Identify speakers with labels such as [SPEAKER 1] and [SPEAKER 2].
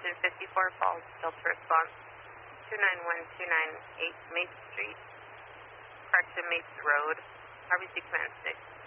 [SPEAKER 1] Engine 54 Falls, Delta Response 291-298 Mapes Street, correction Mapes Road, RBC Command 6.